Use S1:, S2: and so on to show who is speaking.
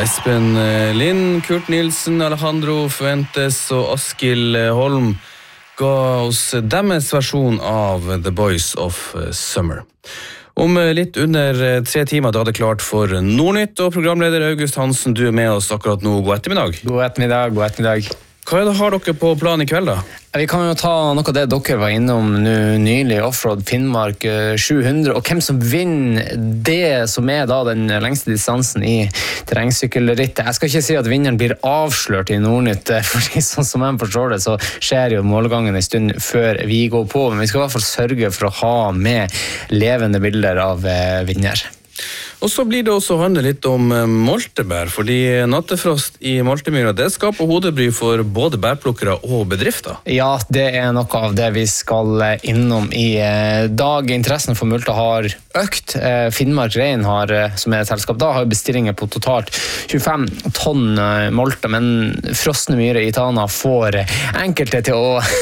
S1: Espen Lind, Kurt Nilsen, Alejandro Fuentes og Askild Holm ga oss deres versjon av The Boys of Summer. Om litt under 3 timer da det klart for Nordnytt, og programleder August Hansen, du med oss akkurat nå. God ettermiddag.
S2: God ettermiddag.
S1: Hva har dere på planen i kveld da?
S2: Vi kan jo ta noe av det dere var innom nylig, Offroad Finnmark 700, og hvem som vinner det som da den lengste distansen i terrengsykkelrittet. Jeg skal ikke si at vinneren blir avslørt i Nordnytt, fordi sånn som jeg forstår det, så skjer jo målgangen en stund før vi går på, men vi skal i hvert fall sørge for å ha med levende bilder av vinner.
S1: Og så blir det også handle litt om moltebær, fordi nattefrost i Moltemyra, det skaper hodebry for både bærplukkere og bedrifter.
S2: Ja, det noe av det vi skal innom i dag. Interessen for multa har økt. Finnmark Rein har, som et selskap da, har bestillinger på totalt 25 tonn molte, men frosne myre i Tana får enkelte til å